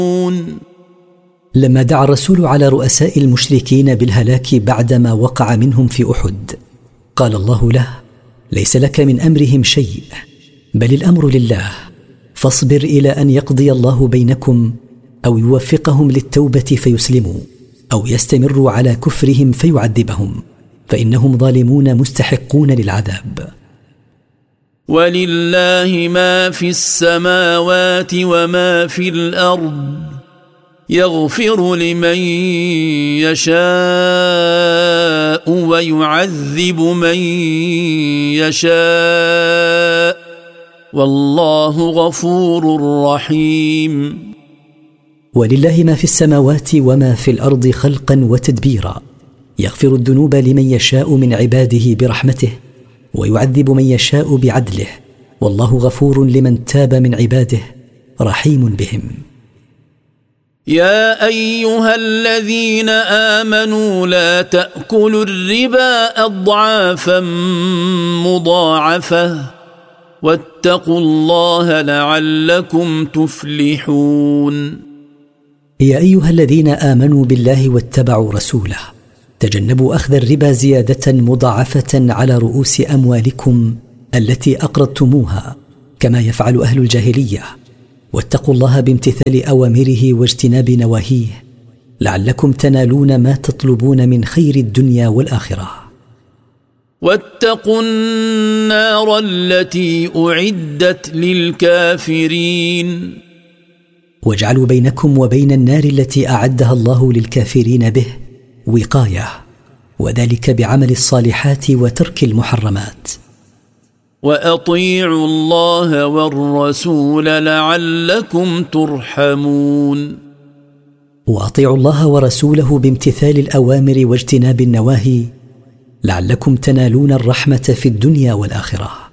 لما دعا الرسول على رؤساء المشركين بالهلاك بعدما وقع منهم في أحد، قال الله له: ليس لك من أمرهم شيء، بل الأمر لله، فاصبر إلى أن يقضي الله بينكم، أو يوفقهم للتوبة فيسلموا، أو يستمروا على كفرهم فيعذبهم، فإنهم ظالمون مستحقون للعذاب. ولله ما في السماوات وما في الأرض، يغفر لمن يشاء ويعذب من يشاء، والله غفور رحيم. ولله ما في السماوات وما في الأرض خلقا وتدبيرا، يغفر الذنوب لمن يشاء من عباده برحمته، ويعذب من يشاء بعدله، والله غفور لمن تاب من عباده رحيم بهم. يا أيها الذين آمنوا لا تأكلوا الربا أضعافا مضاعفة، واتقوا الله لعلكم تفلحون. يا أيها الذين آمنوا بالله واتبعوا رسوله، تجنبوا أخذ الربا زيادة مضاعفة على رؤوس أموالكم التي أقرضتموها كما يفعل أهل الجاهلية، واتقوا الله بامتثال أوامره واجتناب نواهيه، لعلكم تنالون ما تطلبون من خير الدنيا والآخرة. واتقوا النار التي أعدت للكافرين، واجعلوا بينكم وبين النار التي أعدها الله للكافرين به وقاية، وذلك بعمل الصالحات وترك المحرمات. وأطيعوا الله والرسول لعلكم ترحمون. وأطيعوا الله ورسوله بامتثال الأوامر واجتناب النواهي، لعلكم تنالون الرحمة في الدنيا والآخرة.